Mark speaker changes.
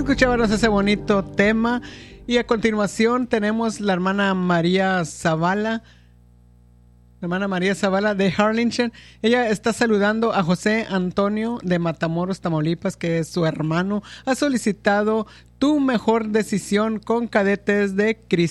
Speaker 1: escuchábamos ese bonito tema. Y a continuación tenemos la hermana María Zavala. La hermana María Zavala de Harlingen. Ella está saludando a José Antonio de Matamoros, Tamaulipas, que es su hermano. Ha solicitado Tu Mejor Decisión con Cadetes de Cristo.